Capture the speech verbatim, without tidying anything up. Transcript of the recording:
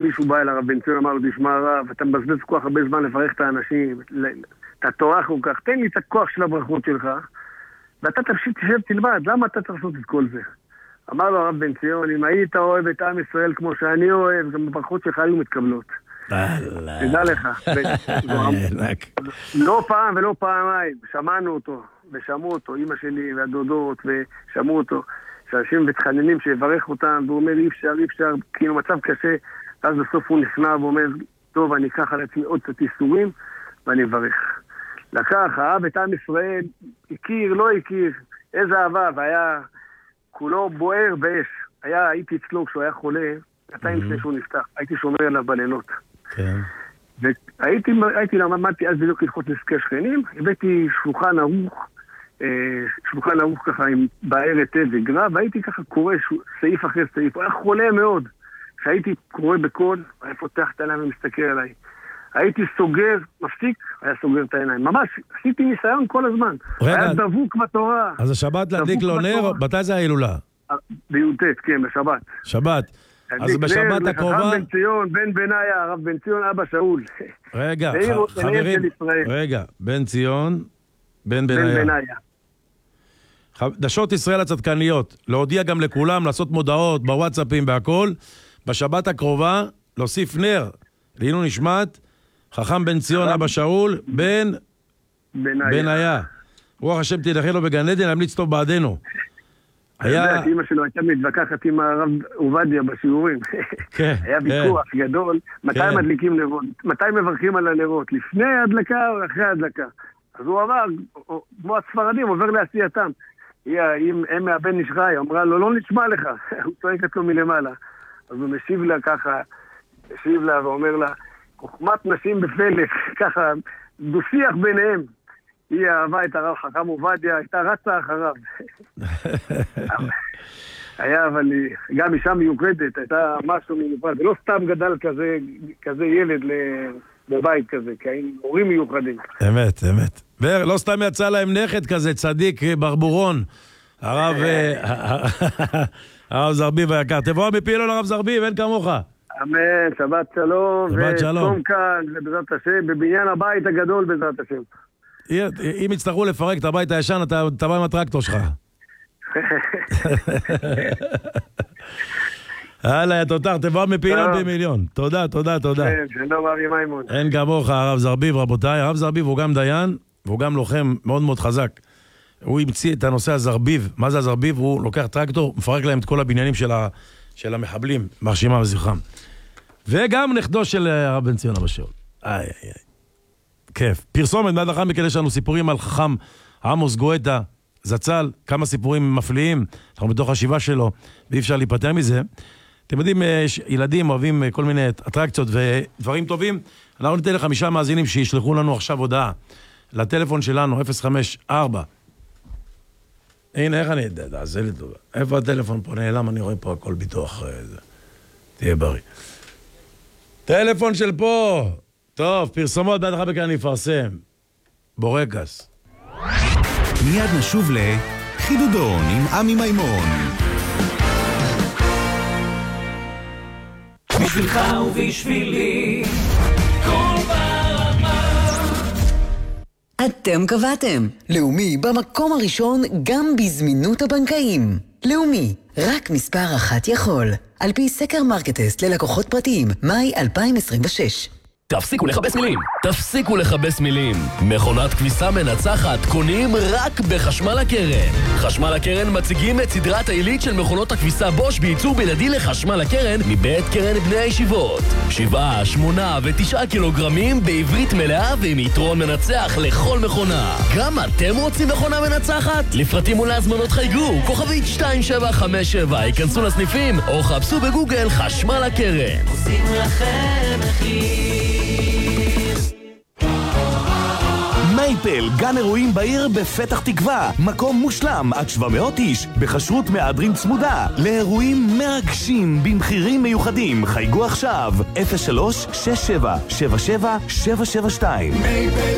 מישהו בא אל הרב בן ציון, אמר לו, תשמע הרב, אתה מבזבז כוח הרבה זמן לברך את האנשים, אתה טורח כל כך, תן לי את הכוח של הברכות שלך, ואתה תפשיט תשב תלמד, למה אתה צריך לעשות את כל זה? אמר לו הרב בן ציון, אם היית אוהב את עם ישראל כמו שאני אוהב, גם הברכות שלך היו מתקבלות. תדע לך. לא פעם ולא פעמיים, שמענו אותו, ושמעו אותו, אמא שלי והדודות, ושמעו אותו, שאנשים מתחננים שיברך אותם, והוא אומר, אי אפשר, אי אפשר, כאילו מצב קשה, אז בסוף הוא נכנע ואומר, טוב, אני אקח על עצמי עוד קצת איסורים, ואני אברך. לקח, אהב את עם ישראל, הכיר, לא הכיר, איזה אהבה, והיה כולו בוער באש. היה, הייתי אצלו כשהוא היה חולה, נתיים לפני שהוא נפתח, הייתי שומר עליו בלילות. כן. והייתי, הייתי למדתי אז בדיוק ללכות נזקי שכנים, הבאתי שולחן ערוך, שולחן ערוך ככה עם בער היטב וגרע, והייתי ככה קורא סעיף אחרי סעיף, הוא היה חולה מאוד. כשהייתי קורא בקול, היה פותח את העיניים ומסתכל עליי. הייתי סוגר, מפסיק, היה סוגר את העיניים. ממש, עשיתי ניסיון כל הזמן. רגע, היה דבוק בתורה. אז השבת להדליק לו נר, מתי זה ההילולה? בי"ט, כן, בשבת. שבת. אז בשבת הקרובה... הרב בן ציון, בן בניה, הרב בן ציון, אבא שאול. רגע, חברים, רגע, בן ציון, בן בניה. דשות ישראל הצדקניות, להודיע גם לכולם, לעשות מודעות בוואטסאפים והכל, בשבת הקרובה, להוסיף נר, לעילוי נשמת, חכם בן ציון, אבא שאול, בן בניה. רוח השם תלכי לו בגן עדן, להמליץ טוב בעדנו. היה... אמא שלו הייתה מתווכחת עם הרב עובדיה בשיעורים. היה ויכוח גדול, מתי מדליקים נרות, מתי מברכים על הנרות, לפני ההדלקה או אחרי ההדלקה. אז הוא אמר, כמו הספרדים, עובר לעשייתם. אם הם מהבן נשחי, אמרה לו, לא נשמע לך. הוא צועק אותו מלמעלה. אז הוא משיב לה ככה, משיב לה ואומר לה, חוכמת נשים בפלק, ככה, דו-שיח ביניהם. היא אהבה את הרב חכם עובדיה, הייתה רצה אחריו. היה, אבל גם אישה מיוחדת, הייתה משהו מיוחד. ולא סתם גדל כזה, כזה ילד בבית כזה, כי היינו הורים מיוחדים. אמת, אמת. ולא סתם יצא להם נכד כזה, צדיק ברבורון. הרב, הרב זרביב היקר. תבוא מפילו לרב זרביב, אין כמוך. אמן, שבת שלום. שבת שלום. ותום כאן, בעזרת השם, בבניין הבית הגדול בעזרת השם. אם יצטרכו לפרק את הבית הישן, אתה תבוא עם הטרקטור שלך. הלאה, תותח, תבוא מפעילות במיליון. תודה, תודה, תודה. כן, שלום אבי מימון. אין כמוך, הרב זרביב, רבותיי. הרב זרביב הוא גם דיין, והוא גם לוחם מאוד מאוד חזק. הוא המציא את הנושא הזרביב. מה זה הזרביב? הוא לוקח טרקטור, מפרק להם את כל הבניינים של המחבלים, מרשימה וזכרם. וגם נכדו של הרב בן ציון אבא שאול. איי, איי, איי. כיף. פרסומת, מיד לאחר מכן יש לנו סיפורים על חכם עמוס גואטה, זצ"ל, כמה סיפורים מפליאים, אנחנו בתוך השיבה שלו, ואי אפשר להיפטר מזה. אתם יודעים, ילדים אוהבים כל מיני אטרקציות ודברים טובים, אנחנו ניתן לחמישה מאזינים שישלחו לנו עכשיו הודעה, לטלפון שלנו, אפס חמש ארבע. הנה, איך אני יודע, זה לי טובה. איפה הטלפון פה נעלם? אני רואה פה הכל ביטוח. תהיה בריא. טלפון של פה. טוב, פרסומות, בעד אחר בכאן אני אפרסם. בורקס. מיד נשוב לחידודון עם עמי מימון. בשבילך ובשבילי כל ברמה. אתם קבעתם. לאומי במקום הראשון גם בזמינות הבנקאים. לאומי, רק מספר אחת יכול. על פי סקר מרקטסט ללקוחות פרטיים, מאי אלפיים עשרים ושש. תפסיקו לחבש מילים, תפסיקו לחבש מילים. מכונת כביסה מנצחת קונים רק בחשמל הקרן. חשמל הקרן מציגים את סדרת העילית של מכונות הכביסה בוש בייצור בלעדי לחשמל הקרן מבית קרן בני הישיבות. שבעה, שמונה ותשעה קילוגרמים בעברית מלאה ועם יתרון מנצח לכל מכונה. גם אתם רוצים מכונה מנצחת? לפרטים ולהזמנות חייגו, כוכבית שתיים שבע חמש שבע, ייכנסו לסניפים או חפשו בגוגל חשמל הקרן. עושים לכם מחיר. מייפל, גן אירועים בעיר בפתח תקווה, מקום מושלם עד שבע מאות איש, בחשרות מהדרין צמודה, לאירועים מרגשים במחירים מיוחדים. חייגו עכשיו אפס שלוש שש שבע שבע שבע שבע שבע שתיים. מייפל